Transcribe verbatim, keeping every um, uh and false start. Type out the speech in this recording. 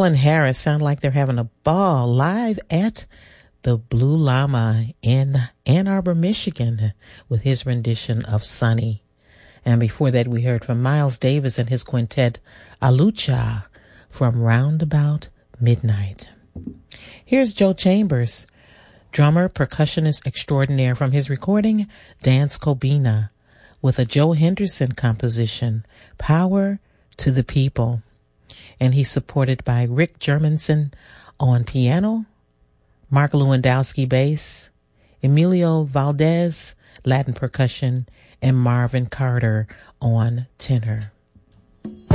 Alan Harris sound like they're having a ball live at the Blue Llama in Ann Arbor, Michigan, with his rendition of Sunny. And before that, we heard from Miles Davis and his quintet, Alucha, from Roundabout Midnight. Here's Joe Chambers, drummer, percussionist extraordinaire, from his recording, Dance Kobina, with a Joe Henderson composition, Power to the People. And he's supported by Rick Germanson on piano, Mark Lewandowski bass, Emilio Valdez Latin percussion, and Marvin Carter on tenor.